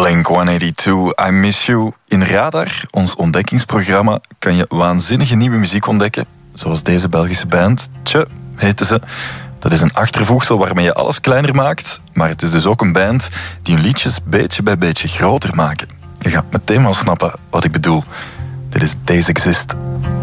Blink-182, I Miss You. In Radar, ons ontdekkingsprogramma, kan je waanzinnige nieuwe muziek ontdekken. Zoals deze Belgische band, Tje, heette ze. Dat is een achtervoegsel waarmee je alles kleiner maakt. Maar het is dus ook een band die hun liedjes beetje bij beetje groter maken. Je gaat meteen wel snappen wat ik bedoel. Dit is Days Exist.